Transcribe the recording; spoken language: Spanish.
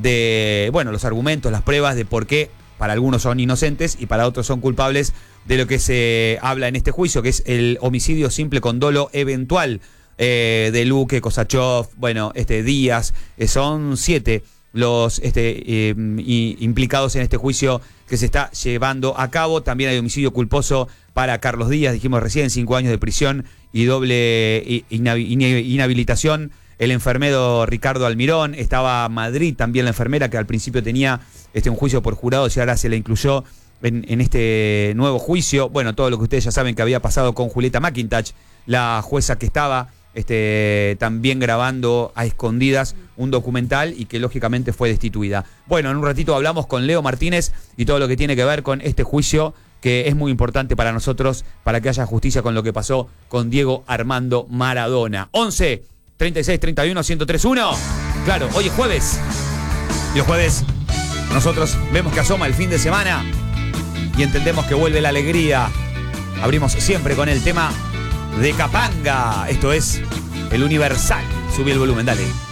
de, bueno, los argumentos, las pruebas de por qué para algunos son inocentes y para otros son culpables de lo que se habla en este juicio, que es el homicidio simple con dolo eventual de Luque, Kosachov, bueno, Díaz. Son 7 los implicados en este juicio que se está llevando a cabo. También hay homicidio culposo para Carlos Díaz, dijimos recién, 5 años de prisión y doble inhabilitación. El enfermero Ricardo Almirón, estaba Madrid también la enfermera que al principio tenía un juicio por jurados y ahora se le incluyó en este nuevo juicio. Bueno, todo lo que ustedes ya saben que había pasado con Julieta McIntosh, la jueza que estaba también grabando a escondidas un documental y que lógicamente fue destituida. Bueno, en un ratito hablamos con Leo Martínez y todo lo que tiene que ver con este juicio que es muy importante para nosotros, para que haya justicia con lo que pasó con Diego Armando Maradona. 11 36 31 1031. Claro, hoy es jueves. Y los jueves nosotros vemos que asoma el fin de semana y entendemos que vuelve la alegría. Abrimos siempre con el tema de Capanga. Esto es el Universal. Subí el volumen, dale.